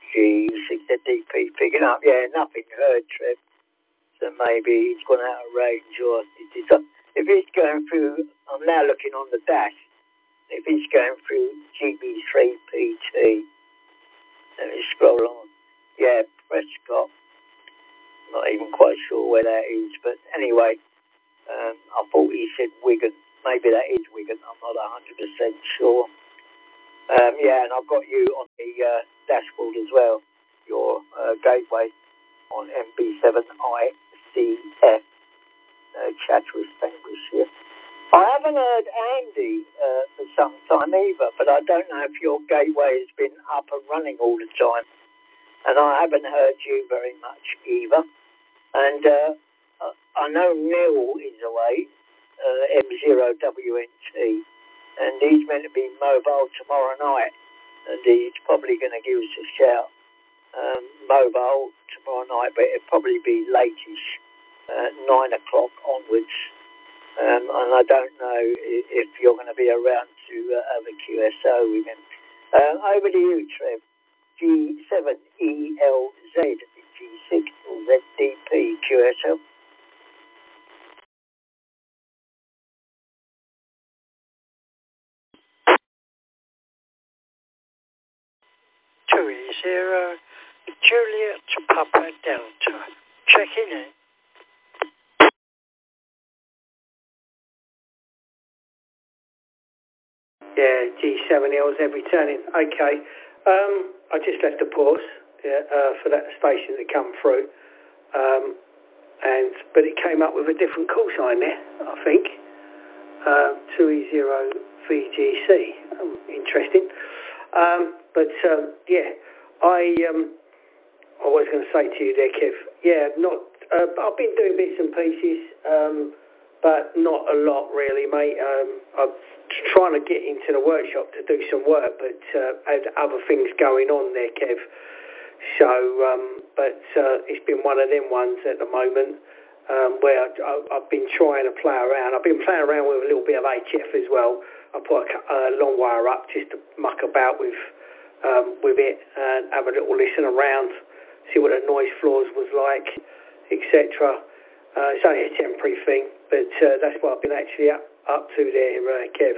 G6DP picking up. Yeah, nothing heard, Trev. So maybe he's gone out of range, or if he's going through, I'm now looking on the dash, if he's going through GB3PT, let me scroll on. Yeah, Prescott, not even quite sure where that is, but anyway, I thought he said Wigan. Maybe that is Wigan, I'm not 100% sure. Yeah, and I've got you on the dashboard as well, your gateway on MB7ICF, Chatteris, Cambridgeshire. I haven't heard Andy for some time either, but I don't know if your gateway has been up and running all the time. And I haven't heard you very much either. And I know Neil is away, M0WNT, and he's meant to be mobile tomorrow night. And he's probably going to give us a shout mobile tomorrow night, but it'll probably be latish, 9 o'clock onwards. And I don't know if you're going to be around to have a QSO with him. Over to you, Trev. G7ELZ, G6 ZDP QSO. Zero Juliet Papa Delta. Checking in. Yeah, G7LZ returning. Okay. I just left a pause for that station to come through. But it came up with a different call sign there, I think. 2E0 VGC. Interesting. Yeah, I was going to say to you there, Kev. Yeah, I've been doing bits and pieces, but not a lot really, mate. I'm trying to get into the workshop to do some work, but had other things going on there, Kev. So, it's been one of them ones at the moment where I've been trying to play around. I've been playing around with a little bit of HF as well. I put a long wire up just to muck about with it and have a little listen around, see what the noise floors was like, etc. It's only a temporary thing, but that's what I've been actually up to there, Kev.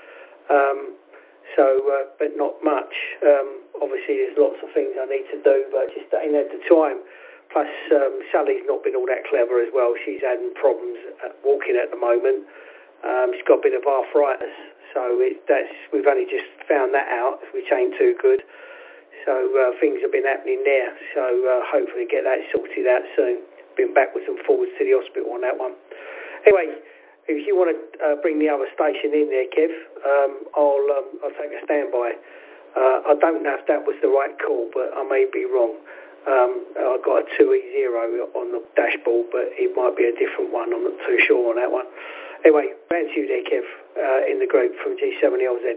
But not much. Obviously, there's lots of things I need to do, but I just ain't had the time. Plus, Sally's not been all that clever as well. She's having problems walking at the moment. She's got a bit of arthritis, so we've only just found that out, which ain't too good. So things have been happening there. So hopefully get that sorted out soon. Been backwards and forwards to the hospital on that one. Anyway, if you want to bring the other station in there, Kev, I'll take a standby. I don't know if that was the right call, but I may be wrong. I've got a 2E0 on the dashboard, but it might be a different one. I'm not too sure on that one. Anyway, back to you there, Kev, in the group from G7LZ.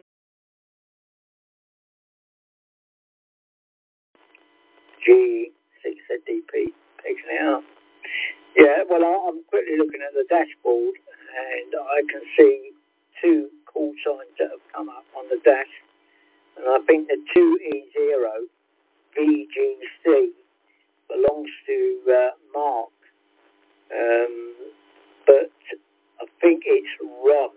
G6DP, picking it up. Yeah, well, I'm quickly looking at the dashboard, and I can see two call signs that have come up on the dash. And I think the 2E0 VGC belongs to Mark, but I think it's Ron.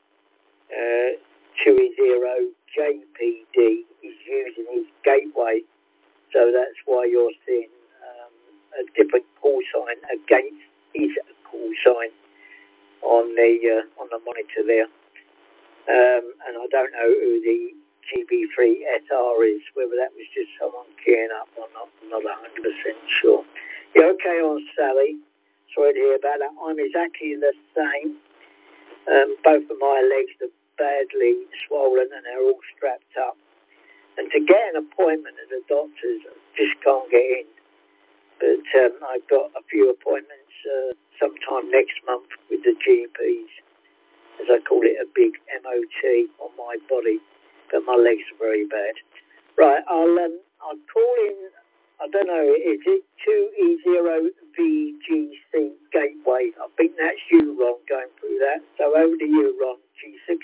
2E0 JPD is using his gateway, so that's why you're seeing a different call sign against his call sign on the monitor there. And I don't know who the GB3SR is, whether that was just someone keying up or not. I'm not 100% sure. Yeah, okay on Sally. Sorry to hear about that. I'm exactly the same. Both of my legs are badly swollen and they're all strapped up. And to get an appointment at the doctor's, I just can't get in. But I've got a few appointments sometime next month with the GPs, as I call it, a big MOT on my body. But my legs are very bad. Right, I'll call in, I don't know, is it 2E0 VGC Gateway? I think that's you, Ron, going through that. So over to you, Ron,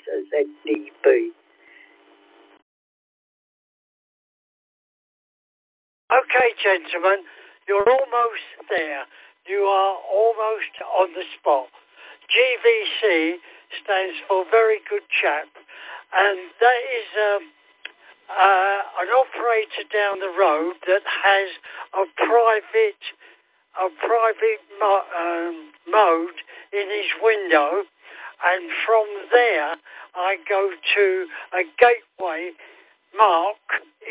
G6ZDP. Okay, gentlemen, you're almost there. You are almost on the spot. GVC stands for Very Good Chap, and that is an operator down the road that has a private mode in his window, and from there I go to a gateway mark